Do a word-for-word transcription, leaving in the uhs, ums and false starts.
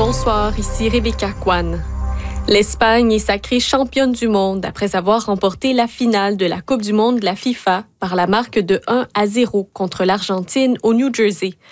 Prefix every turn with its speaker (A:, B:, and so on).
A: bonsoir, ici Rebecca Kwan. L'Espagne est sacrée championne du monde après avoir remporté la finale de la Coupe du monde de la FIFA par la marque de un à zéro contre l'Argentine au New Jersey.